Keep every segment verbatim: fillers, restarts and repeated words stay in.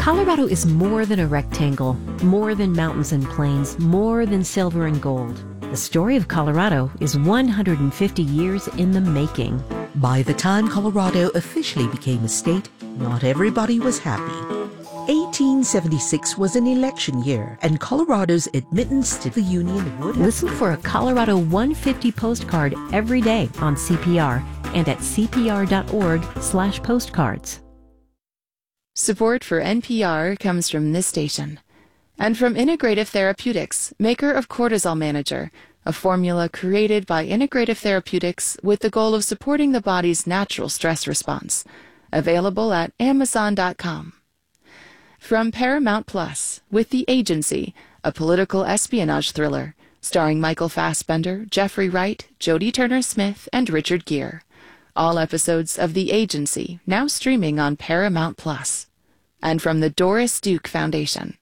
Colorado is more than a rectangle, more than mountains and plains, more than silver and gold. The story of Colorado is one hundred fifty years in the making. By the time Colorado officially became a state, not everybody was happy. eighteen seventy-six was an election year, and Colorado's admittance to the Union would have... Listen for a Colorado one fifty postcard every day on C P R and at cpr.org slash postcards. Support for N P R comes from this station and from Integrative Therapeutics, maker of Cortisol Manager, a formula created by Integrative Therapeutics with the goal of supporting the body's natural stress response. Available at amazon dot com. From Paramount Plus, with The Agency, a political espionage thriller, starring Michael Fassbender, Jeffrey Wright, Jodie Turner-Smith, and Richard Gere. All episodes of The Agency now streaming on Paramount Plus. And from the Doris Duke Foundation.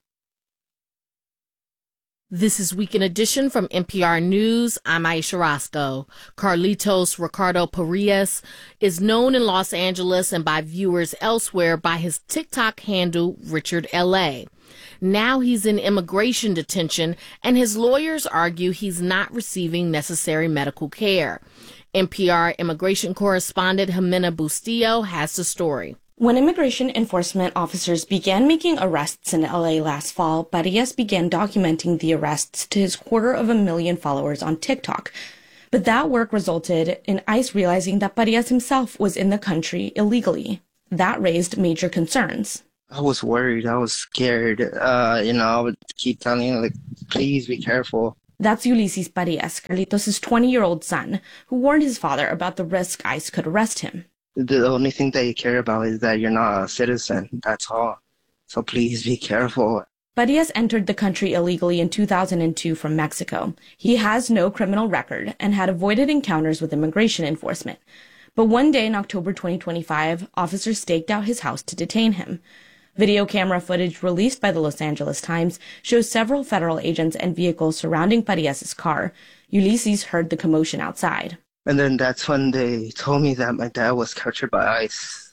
This is Weekend Edition from N P R News. I'm Aisha Roscoe. Carlitos Ricardo Parias is known in Los Angeles and by viewers elsewhere by his TikTok handle, Richard L A. Now he's in immigration detention, and his lawyers argue he's not receiving necessary medical care. N P R immigration correspondent Jimena Bustillo has the story. When immigration enforcement officers began making arrests in L A last fall, Parias began documenting the arrests to his quarter of a million followers on TikTok. But that work resulted in ICE realizing that Parias himself was in the country illegally. That raised major concerns. I was worried. I was scared. Uh, you know, I would keep telling him, like, please be careful. That's Ulises Parias, Carlitos' twenty-year-old son, who warned his father about the risk ICE could arrest him. The only thing that you care about is that you're not a citizen. That's all. So please be careful. Parias entered the country illegally in two thousand two from Mexico. He has no criminal record and had avoided encounters with immigration enforcement. But one day in October twenty twenty-five, officers staked out his house to detain him. Video camera footage released by the Los Angeles Times shows several federal agents and vehicles surrounding Parias' car. Ulises heard the commotion outside. And then that's when they told me that my dad was captured by ICE.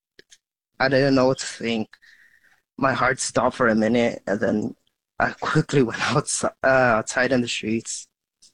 I didn't know what to think. My heart stopped for a minute, and then I quickly went outside, uh, outside in the streets.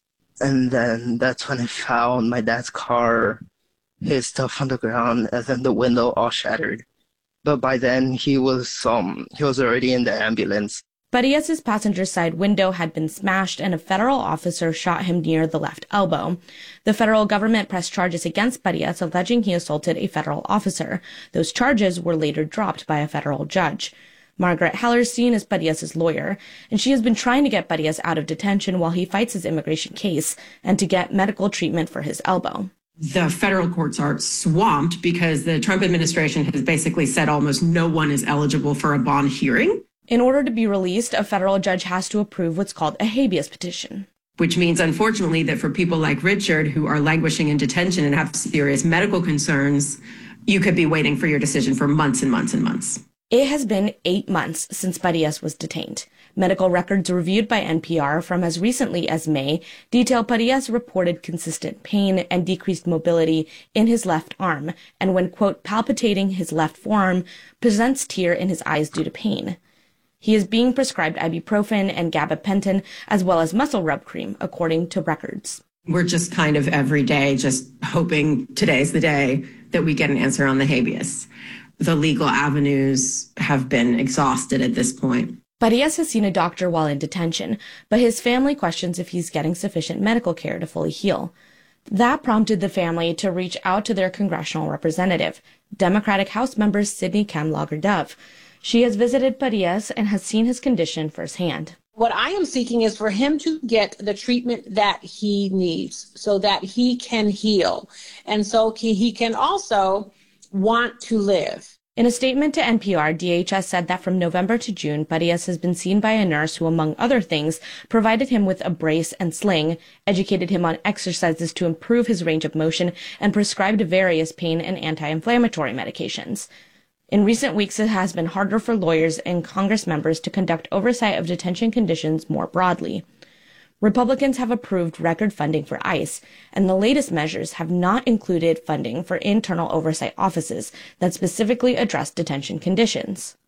And then that's when I found my dad's car, his stuff on the ground, and then the window all shattered. But by then, he was um he was already in the ambulance. Parias' passenger side window had been smashed, and a federal officer shot him near the left elbow. The federal government pressed charges against Parias, alleging he assaulted a federal officer. Those charges were later dropped by a federal judge. Margaret Hellerstein is Parias' lawyer, and she has been trying to get Parias out of detention while he fights his immigration case and to get medical treatment for his elbow. The federal courts are swamped because the Trump administration has basically said almost no one is eligible for a bond hearing. In order to be released, a federal judge has to approve what's called a habeas petition. Which means, unfortunately, that for people like Richard, who are languishing in detention and have serious medical concerns, you could be waiting for your decision for months and months and months. It has been eight months since Parias was detained. Medical records reviewed by N P R from as recently as May detail Parias reported consistent pain and decreased mobility in his left arm, and when, quote, palpitating his left forearm, presents tear in his eyes due to pain. He is being prescribed ibuprofen and gabapentin, as well as muscle rub cream, according to records. We're just kind of every day just hoping today's the day that we get an answer on the habeas. The legal avenues have been exhausted at this point. Parias has seen a doctor while in detention, but his family questions if he's getting sufficient medical care to fully heal. That prompted the family to reach out to their congressional representative, Democratic House member Sidney Kamlager-Dove. She has visited Parias and has seen his condition firsthand. What I am seeking is for him to get the treatment that he needs so that he can heal. And so he, he can also want to live. In a statement to N P R, D H S said that from November to June, Parias has been seen by a nurse who, among other things, provided him with a brace and sling, educated him on exercises to improve his range of motion, and prescribed various pain and anti-inflammatory medications. In recent weeks, it has been harder for lawyers and Congress members to conduct oversight of detention conditions more broadly. Republicans have approved record funding for ICE, and the latest measures have not included funding for internal oversight offices that specifically address detention conditions.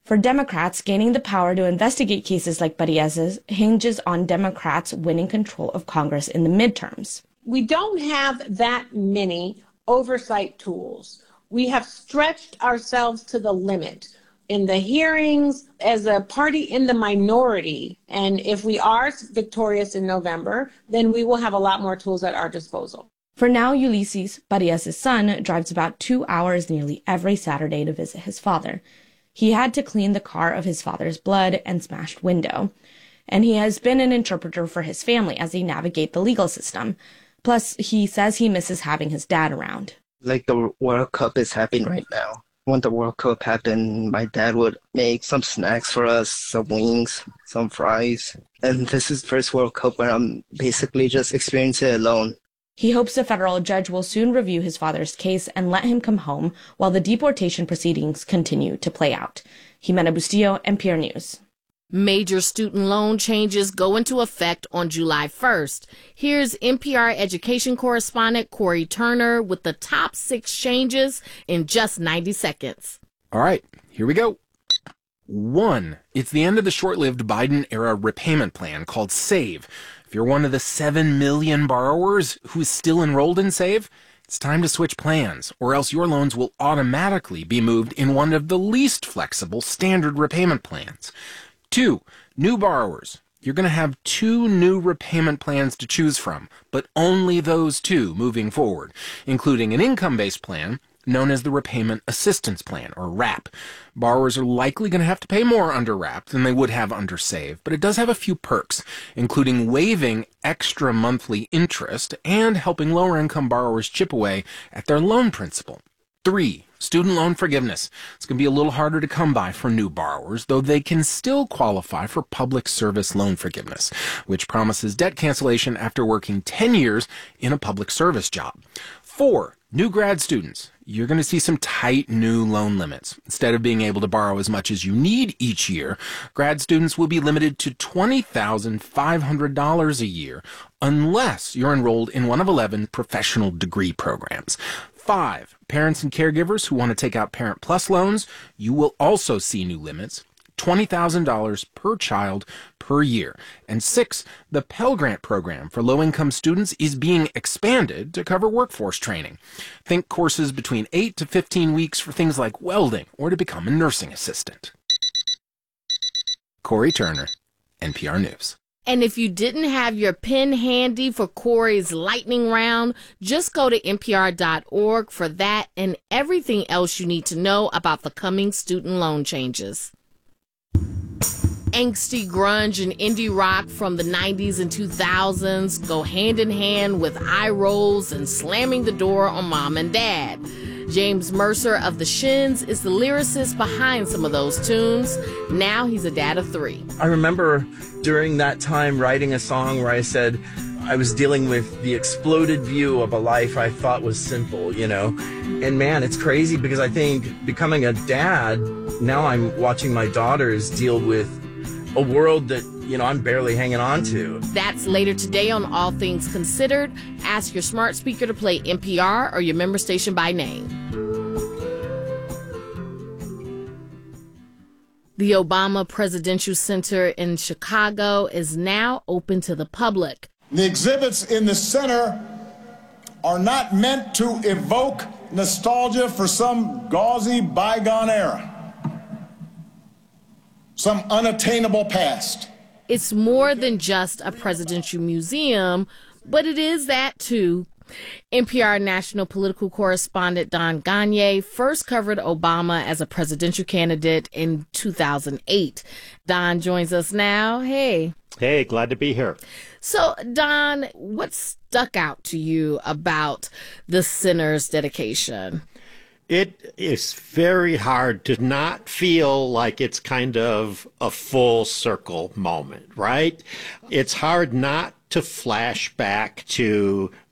For Democrats, gaining the power to investigate cases like Baries's hinges on Democrats winning control of Congress in the midterms. We don't have that many oversight tools. We have stretched ourselves to the limit in the hearings as a party in the minority. And if we are victorious in November, then we will have a lot more tools at our disposal. For now, Ulysses, Baries's son, drives about two hours nearly every Saturday to visit his father. He had to clean the car of his father's blood and smashed window. And he has been an interpreter for his family as they navigate the legal system. Plus, he says he misses having his dad around. Like the World Cup is happening right now. When the World Cup happened, my dad would make some snacks for us, some wings, some fries. And this is the first World Cup where I'm basically just experiencing it alone. He hopes a federal judge will soon review his father's case and let him come home while the deportation proceedings continue to play out. Jimena Bustillo, N P R News. Major student loan changes go into effect on July first. Here's N P R education correspondent Corey Turner with the top six changes in just ninety seconds. All right, here we go. One, it's the end of the short-lived Biden-era repayment plan called SAVE. If you're one of the seven million borrowers who's still enrolled in SAVE, it's time to switch plans, or else your loans will automatically be moved in one of the least flexible standard repayment plans. Two, new borrowers. You're going to have two new repayment plans to choose from, but only those two moving forward, including an income-based plan known as the Repayment Assistance Plan, or RAP. Borrowers are likely going to have to pay more under RAP than they would have under SAVE, but it does have a few perks, including waiving extra monthly interest and helping lower-income borrowers chip away at their loan principal. Three, student loan forgiveness. It's going to be a little harder to come by for new borrowers, though they can still qualify for public service loan forgiveness, which promises debt cancellation after working ten years in a public service job. Four, new grad students. You're going to see some tight new loan limits. Instead of being able to borrow as much as you need each year, grad students will be limited to twenty thousand five hundred dollars a year unless you're enrolled in one of eleven professional degree programs. Five, parents and caregivers who want to take out Parent Plus loans, you will also see new limits, twenty thousand dollars per child per year. And six, the Pell Grant program for low-income students is being expanded to cover workforce training. Think courses between eight to fifteen weeks for things like welding or to become a nursing assistant. Corey Turner, N P R News. And if you didn't have your pen handy for Corey's lightning round, just go to N P R dot org for that and everything else you need to know about the coming student loan changes. Angsty grunge and indie rock from the nineties and two thousands go hand in hand with eye rolls and slamming the door on mom and dad. James Mercer of The Shins is the lyricist behind some of those tunes. Now he's a dad of three. I remember during that time writing a song where I said I was dealing with the exploded view of a life I thought was simple, you know. And man, it's crazy because I think becoming a dad, now I'm watching my daughters deal with a world that, you know, I'm barely hanging on to. That's later today on All Things Considered. Ask your smart speaker to play N P R or your member station by name. The Obama Presidential Center in Chicago is now open to the public. The exhibits in the center are not meant to evoke nostalgia for some gauzy bygone era, some unattainable past. It's more than just a presidential museum, but it is that too. N P R national political correspondent Don Gonyea first covered Obama as a presidential candidate in two thousand eight. Don joins us now. Hey. Hey, glad to be here. So, Don, what stuck out to you about the center's dedication? It is very hard to not feel like it's kind of a full circle moment, right? It's hard not to flash back to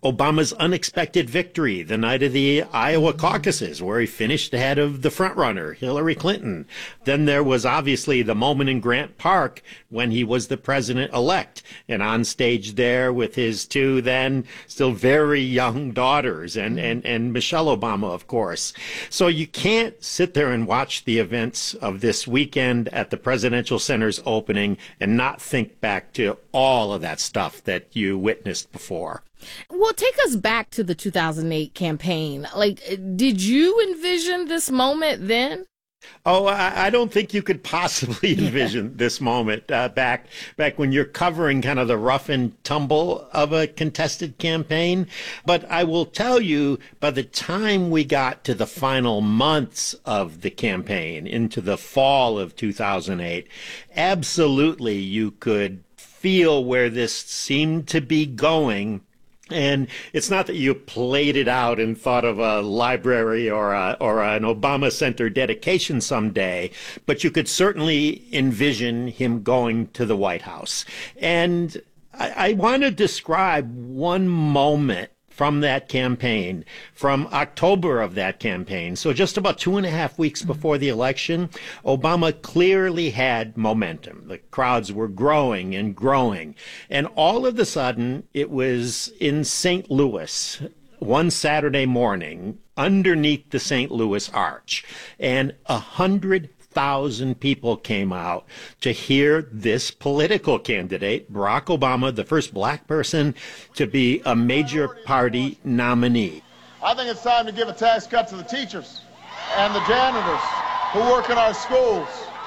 Obama's unexpected victory the night of the Iowa caucuses, where he finished ahead of the frontrunner, Hillary Clinton. Then there was obviously the moment in Grant Park when he was the president-elect, and on stage there with his two then still very young daughters, and, and, and Michelle Obama, of course. So you can't sit there and watch the events of this weekend at the Presidential Center's opening and not think back to all of that stuff that you witnessed before. Well, take us back to the two thousand eight campaign. Like, did you envision this moment then? Oh, I, I don't think you could possibly envision this moment uh, back back when you're covering kind of the rough and tumble of a contested campaign. But I will tell you, by the time we got to the final months of the campaign, into the fall of two thousand eight, absolutely you could feel where this seemed to be going. And it's not that you played it out and thought of a library or a, or an Obama Center dedication someday, but you could certainly envision him going to the White House. And I, I want to describe one moment from that campaign, from October of that campaign. So just about two and a half weeks before the election, Obama clearly had momentum. The crowds were growing and growing. And all of a sudden, it was in Saint Louis one Saturday morning underneath the Saint Louis Arch. And a hundred thousand people came out to hear this political candidate, Barack Obama, the first black person to be a major party nominee. I think it's time to give a tax cut to the teachers and the janitors who work in our schools,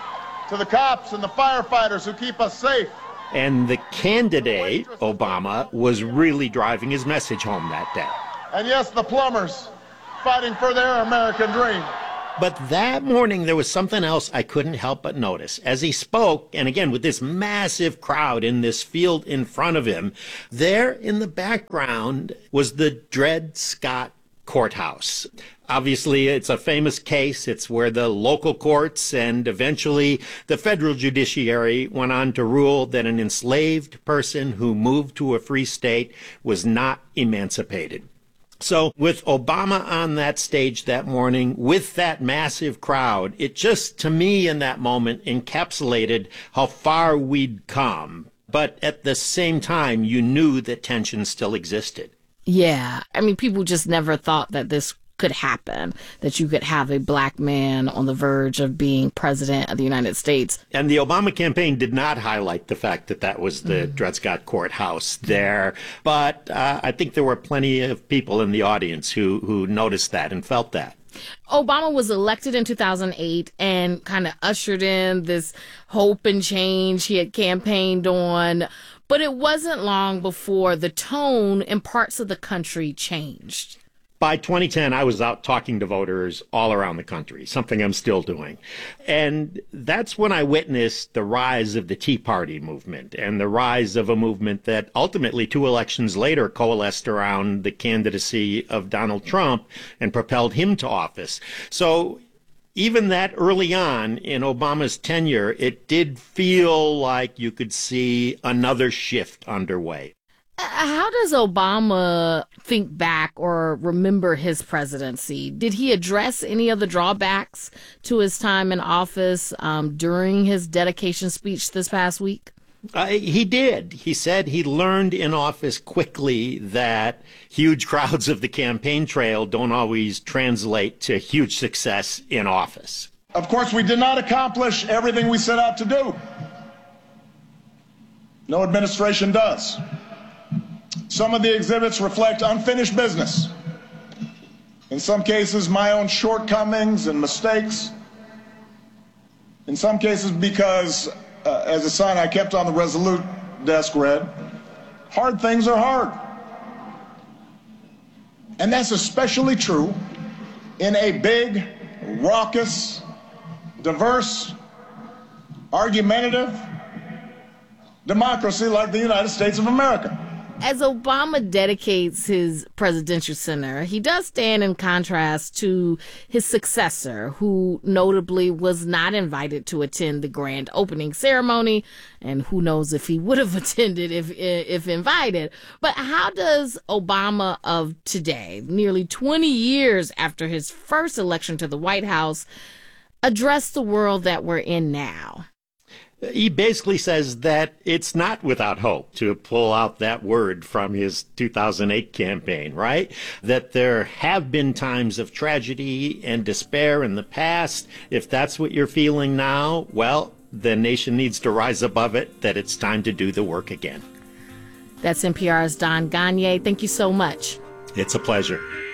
to the cops and the firefighters who keep us safe. And the candidate, Obama, was really driving his message home that day. And yes, the plumbers fighting for their American dream. But that morning, there was something else I couldn't help but notice. As he spoke, and again, with this massive crowd in this field in front of him, there in the background was the Dred Scott Courthouse. Obviously, it's a famous case. It's where the local courts and eventually the federal judiciary went on to rule that an enslaved person who moved to a free state was not emancipated. So with Obama on that stage that morning, with that massive crowd, it just, to me in that moment, encapsulated how far we'd come. But at the same time, you knew that tension still existed. Yeah. I mean, people just never thought that this could happen, that you could have a black man on the verge of being president of the United States. And the Obama campaign did not highlight the fact that that was the mm. Dred Scott Courthouse there. But uh, I think there were plenty of people in the audience who, who noticed that and felt that. Obama was elected in two thousand eight and kind of ushered in this hope and change he had campaigned on. But it wasn't long before the tone in parts of the country changed. By twenty ten, I was out talking to voters all around the country, something I'm still doing. And that's when I witnessed the rise of the Tea Party movement and the rise of a movement that ultimately two elections later coalesced around the candidacy of Donald Trump and propelled him to office. So even that early on in Obama's tenure, it did feel like you could see another shift underway. How does Obama think back or remember his presidency? Did he address any of the drawbacks to his time in office um, during his dedication speech this past week? Uh, he did. He said he learned in office quickly that huge crowds of the campaign trail don't always translate to huge success in office. Of course, we did not accomplish everything we set out to do. No administration does. Some of the exhibits reflect unfinished business. In some cases, my own shortcomings and mistakes. In some cases, because, uh, as a sign I kept on the Resolute desk read, hard things are hard. And that's especially true in a big, raucous, diverse, argumentative democracy like the United States of America. as Obama dedicates his presidential center, he does stand in contrast to his successor, who notably was not invited to attend the grand opening ceremony, and who knows if he would have attended if if invited. But how does Obama of today, nearly twenty years after his first election to the White House, address the world that we're in now? He basically says that it's not without hope, to pull out that word from his two thousand eight campaign, right? That there have been times of tragedy and despair in the past. If that's what you're feeling now, well, the nation needs to rise above it, that it's time to do the work again. That's N P R's Don Gonyea. Thank you so much. It's a pleasure.